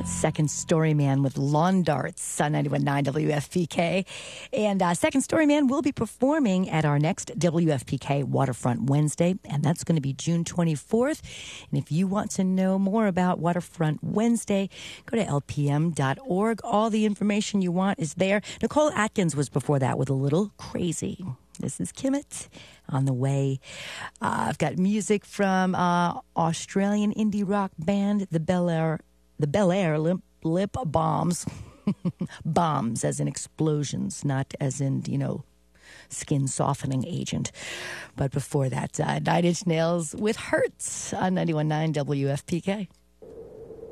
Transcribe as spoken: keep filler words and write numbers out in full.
Second Story Man with Lawn Darts on ninety-one point nine W F P K. And uh, Second Story Man will be performing at our next W F P K Waterfront Wednesday, and that's going to be June twenty-fourth. And if you want to know more about Waterfront Wednesday, go to L P M dot org. All the information you want is there. Nicole Atkins was before that with A Little Crazy. This is Kimmit on the way. Uh, I've got music from uh, Australian indie rock band, the Bel Air, the Bel Air Lip, Lip Bombs. Bombs as in explosions, not as in, you know, skin softening agent. But before that, uh, Nine Inch Nails with Hurts on ninety-one point nine W F P K.